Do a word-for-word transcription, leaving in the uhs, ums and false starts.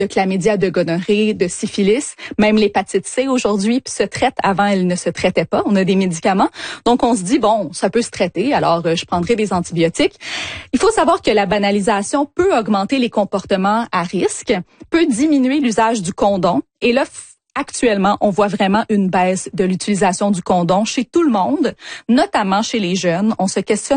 de chlamydia, de gonorrhée, de syphilis, même l'hépatite C aujourd'hui se traite. Avant, elle ne se traitait pas. On a des médicaments. Donc, on se dit, bon, ça peut se traiter, alors euh, je prendrai des antibiotiques. Il faut savoir que la banalisation peut augmenter les comportements à risque, peut diminuer l'usage du condom. Et là, actuellement, on voit vraiment une baisse de l'utilisation du condom chez tout le monde, notamment chez les jeunes. On se questionne